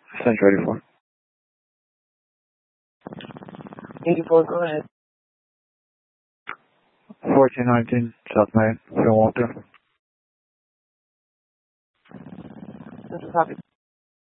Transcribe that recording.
Central 84. 84, go ahead. 1419 South Main, Phil Walter. This is Happy